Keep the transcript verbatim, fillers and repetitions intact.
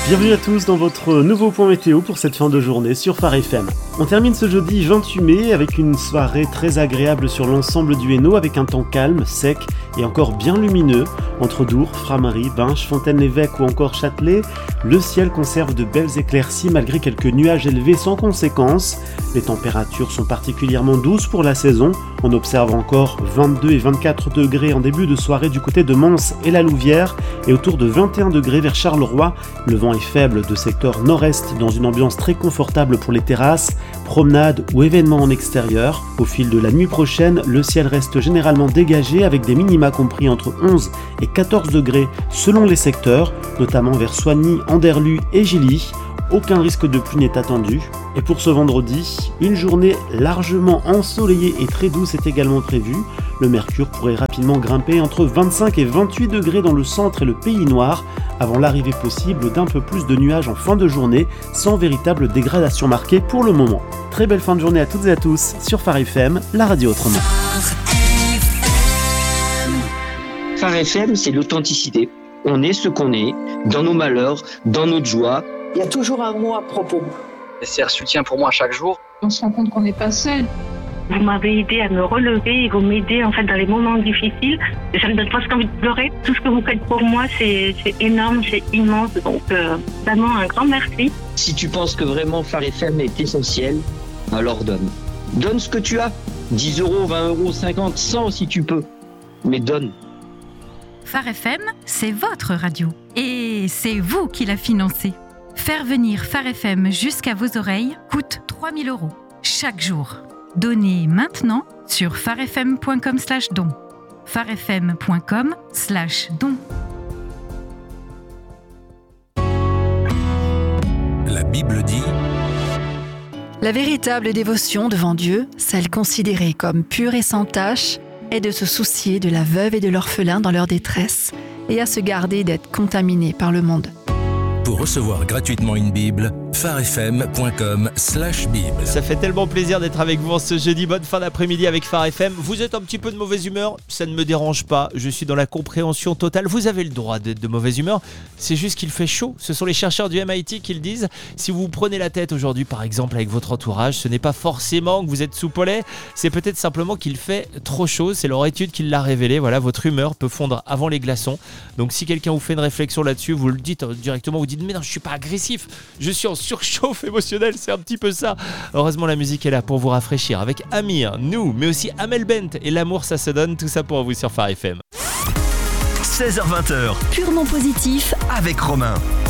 Bienvenue à tous dans votre nouveau point météo pour cette fin de journée sur Phare F M. On termine ce jeudi vingt-huit mai avec une soirée très agréable sur l'ensemble du Hainaut avec un temps calme, sec et encore bien lumineux. Entre Dour, Framaries, Binche, Fontaine-l'Évêque ou encore Châtelet, le ciel conserve de belles éclaircies malgré quelques nuages élevés sans conséquence. Les températures sont particulièrement douces pour la saison. On observe encore vingt-deux et vingt-quatre degrés en début de soirée du côté de Mons et la Louvière et autour de vingt et un degrés vers Charleroi. Le vent est faible de secteur nord-est dans une ambiance très confortable pour les terrasses, promenades ou événements en extérieur. Au fil de la nuit prochaine, le ciel reste généralement dégagé avec des minima compris entre onze et quatorze degrés selon les secteurs, notamment vers Soigny, Anderlues et Gilly. Aucun risque de pluie n'est attendu. Et pour ce vendredi, une journée largement ensoleillée et très douce est également prévue. Le mercure pourrait rapidement grimper entre vingt-cinq et vingt-huit degrés dans le centre et le Pays Noir, avant l'arrivée possible d'un peu plus de nuages en fin de journée, sans véritable dégradation marquée pour le moment. Très belle fin de journée à toutes et à tous sur Phare F M, la radio autrement. Phare F M, c'est l'authenticité. On est ce qu'on est, dans nos malheurs, dans notre joie. Il y a toujours un mot à propos. C'est un soutien pour moi chaque jour. On se rend compte qu'on n'est pas seul. Vous m'avez aidé à me relever et vous m'aidez en fait dans les moments difficiles. Ça me donne presque envie de pleurer. Tout ce que vous faites pour moi, c'est, c'est énorme, c'est immense. Donc euh, vraiment un grand merci. Si tu penses que vraiment Phare F M est essentiel, alors donne. Donne ce que tu as. dix euros, vingt euros, cinquante, cent si tu peux. Mais donne. Phare F M, c'est votre radio. Et c'est vous qui la financez. Faire venir Phare F M jusqu'à vos oreilles coûte trois mille euros chaque jour. Donnez maintenant sur pharefm point com slash don. pharefm point com slash don. La Bible dit: La véritable dévotion devant Dieu, celle considérée comme pure et sans tache, est de se soucier de la veuve et de l'orphelin dans leur détresse et à se garder d'être contaminés par le monde. Pour recevoir gratuitement une Bible, pharefm point com slash bible. Ça fait tellement plaisir d'être avec vous en ce jeudi. Bonne fin d'après-midi avec Phare F M. Vous êtes un petit peu de mauvaise humeur, ça ne me dérange pas. Je suis dans la compréhension totale. Vous avez le droit d'être de mauvaise humeur. C'est juste qu'il fait chaud. Ce sont les chercheurs du M I T qui le disent. Si vous vous prenez la tête aujourd'hui, par exemple, avec votre entourage, ce n'est pas forcément que vous êtes sous polais. C'est peut-être simplement qu'il fait trop chaud. C'est leur étude qui l'a révélé. Voilà, votre humeur peut fondre avant les glaçons. Donc si quelqu'un vous fait une réflexion là-dessus, vous le dites directement. Vous dites: mais non, je suis pas agressif. Je suis en surchauffe émotionnelle. C'est un petit peu ça. Heureusement, la musique est là pour vous rafraîchir. Avec Amir, nous, mais aussi Amel Bent et L'amour, ça se donne. Tout ça pour vous sur Phare F M. seize heures vingt. Purement positif avec Romain.